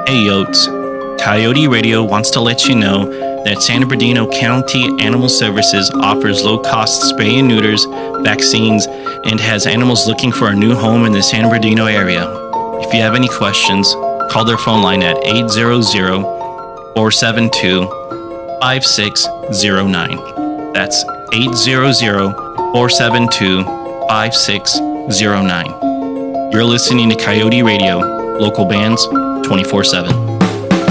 Hey Yotes, Coyote Radio wants to let you know that San Bernardino County Animal Services offers low-cost spay and neuters, vaccines, and has animals looking for a new home in the San Bernardino area. If you have any questions, call their phone line at 800-472-5609. That's 800-472-5609. You're listening to Coyote Radio, local bands 24/7.